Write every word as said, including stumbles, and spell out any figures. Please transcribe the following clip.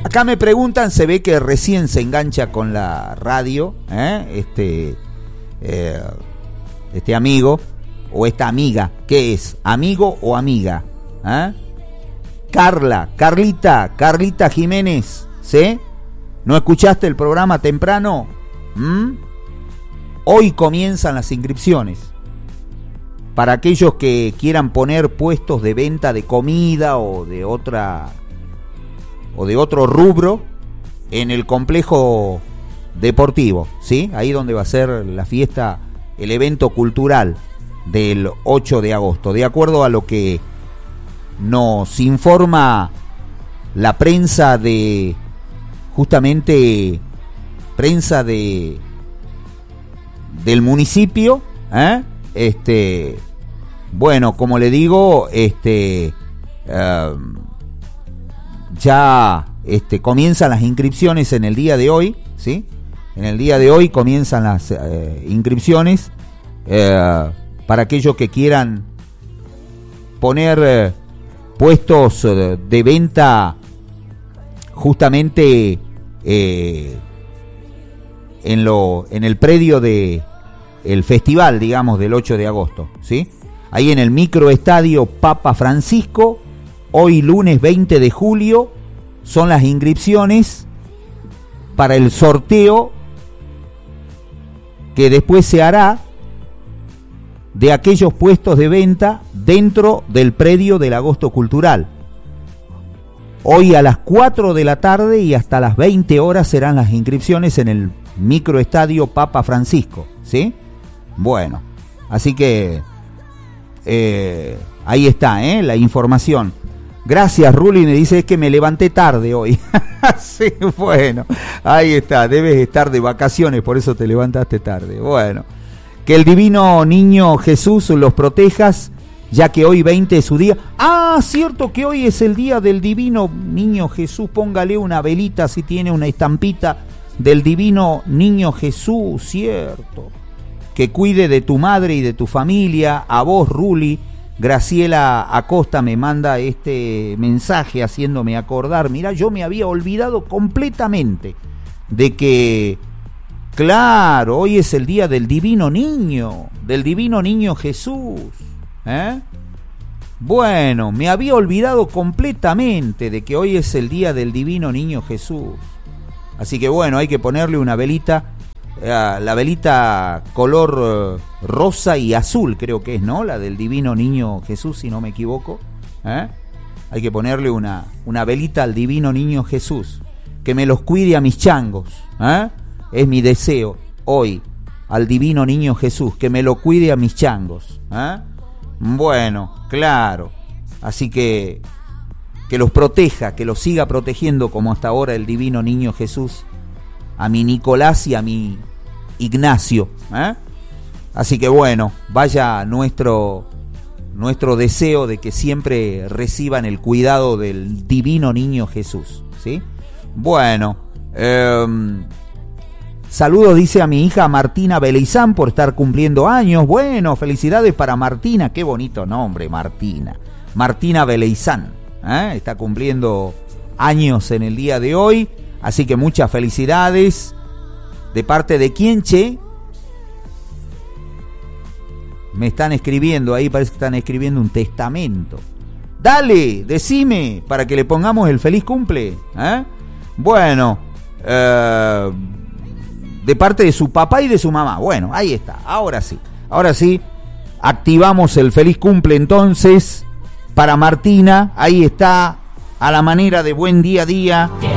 Acá me preguntan, se ve que recién se engancha con la radio, ¿eh? este, eh, este amigo o esta amiga. ¿Qué es? ¿Amigo o amiga? ¿Eh? Carla, Carlita, Carlita Jiménez, ¿sí? ¿No escuchaste el programa temprano? ¿Mm? Hoy comienzan las inscripciones. Para aquellos que quieran poner puestos de venta de comida o de otra o de otro rubro en el complejo deportivo, ¿sí? Ahí donde va a ser la fiesta, el evento cultural del ocho de agosto, de acuerdo a lo que nos informa la prensa de, justamente, prensa de del municipio, ¿eh? Este, bueno, como le digo, este, uh, ya, este, comienzan las inscripciones en el día de hoy, ¿sí? En el día de hoy comienzan las uh, inscripciones uh, para aquellos que quieran poner uh, puestos uh, de venta justamente eh, en lo, en el predio de el festival, digamos, del ocho de agosto, ¿sí? Ahí en el microestadio Papa Francisco, hoy lunes veinte de julio, son las inscripciones para el sorteo que después se hará de aquellos puestos de venta dentro del predio del Agosto Cultural. Hoy a las cuatro de la tarde y hasta las veinte horas serán las inscripciones en el microestadio Papa Francisco, ¿sí? Bueno, así que eh, ahí está, ¿eh? La información. Gracias, Ruli, me dice, es que me levanté tarde hoy. Sí, bueno, ahí está, debes estar de vacaciones, por eso te levantaste tarde. Bueno, que el divino niño Jesús los protejas, ya que hoy veinte es su día. Ah, cierto que hoy es el día del divino niño Jesús, póngale una velita si tiene una estampita del divino niño Jesús, cierto. Que cuide de tu madre y de tu familia. A vos, Ruli, Graciela Acosta me manda este mensaje haciéndome acordar. Mirá, yo me había olvidado completamente de que, claro, hoy es el día del divino niño, del divino niño Jesús, ¿eh? Bueno, me había olvidado completamente de que hoy es el día del divino niño Jesús. Así que bueno, hay que ponerle una velita, eh, la velita color eh, rosa y azul, creo que es, ¿no? La del divino niño Jesús, si no me equivoco, ¿eh? Hay que ponerle una, una velita al divino niño Jesús, que me los cuide a mis changos, ¿eh? Es mi deseo hoy, al divino niño Jesús, que me lo cuide a mis changos, ¿eh? Bueno, claro, así que que los proteja, que los siga protegiendo como hasta ahora el divino niño Jesús, a mi Nicolás y a mi Ignacio, ¿eh? Así que bueno, vaya nuestro, nuestro deseo de que siempre reciban el cuidado del divino niño Jesús, ¿sí? Bueno, eh, saludos, dice, a mi hija Martina Beleizán por estar cumpliendo años. Bueno, felicidades para Martina, qué bonito nombre, Martina. Martina Beleizán, ¿eh? Está cumpliendo años en el día de hoy, así que muchas felicidades. ¿De parte de quién, che? Me están escribiendo ahí, parece que están escribiendo un testamento. Dale, decime, para que le pongamos el feliz cumple, ¿eh? Bueno, eh, de parte de su papá y de su mamá. Bueno, ahí está, ahora sí, ahora sí, activamos el feliz cumple entonces para Martina. Ahí está, a la manera de buen día a día.